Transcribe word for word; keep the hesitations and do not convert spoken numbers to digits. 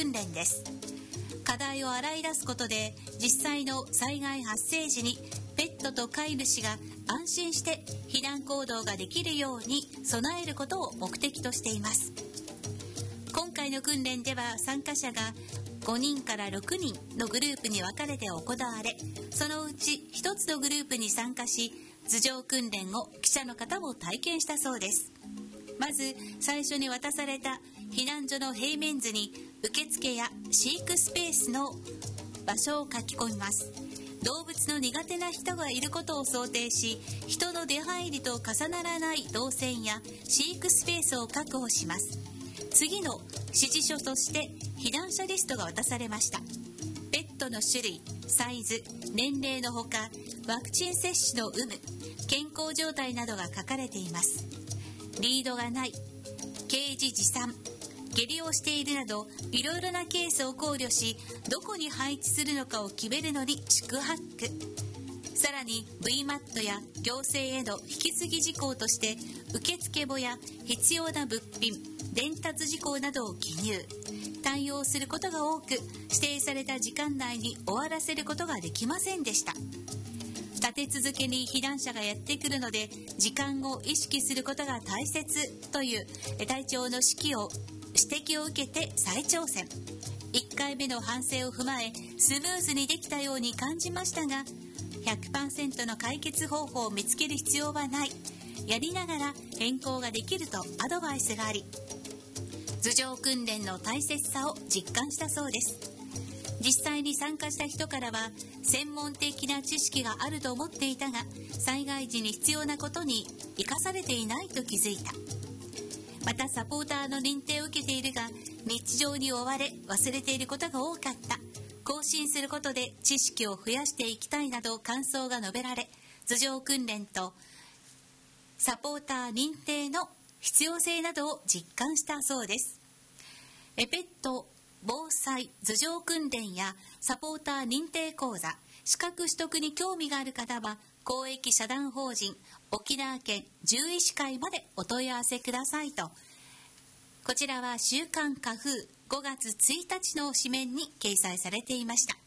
訓練です。課題を洗い出すことで実際の災害発生時にペットと飼い主が安心して避難行動ができるように備えることを目的としています。今回の訓練では参加者がごにんからろくにんのグループに分かれて行われ、そのうちひとつのグループに参加し、頭上訓練を記者の方も体験したそうです。まず最初に渡された避難所の平面図に受付や飼育スペースの場所を書き込みます。動物の苦手な人がいることを想定し、人の出入りと重ならない動線や飼育スペースを確保します。次の指示書として避難者リストが渡されました。ペットの種類、サイズ、年齢のほか、ワクチン接種の有無、健康状態などが書かれています。リードがない、ケージ持参、下痢をしているなど、いろいろなケースを考慮し、どこに配置するのかを決めるのに四苦八苦。さらに ブイマット や行政への引き継ぎ事項として受付簿や必要な物品、伝達事項などを記入。対応することが多く、指定された時間内に終わらせることができませんでした。立て続けに避難者がやってくるので、時間を意識することが大切という隊長の指揮を指摘を受けて再挑戦。いっかいめの反省を踏まえスムーズにできたように感じましたが、 ひゃくパーセント の解決方法を見つける必要はない、やりながら変更ができるとアドバイスがあり、頭上訓練の大切さを実感したそうです。実際に参加した人からは、専門的な知識があると思っていたが、災害時に必要なことに生かされていないと気づいた。またサポーターの認定を受けているが、日常に追われ忘れていることが多かった。更新することで知識を増やしていきたいなど感想が述べられ、頭上訓練とサポーター認定の必要性などを実感したそうです。ペット防災頭上訓練やサポーター認定講座、資格取得に興味がある方は公益社団法人沖縄県獣医師会までお問い合わせくださいと、こちらは週刊花風ごがつついたちの紙面に掲載されていました。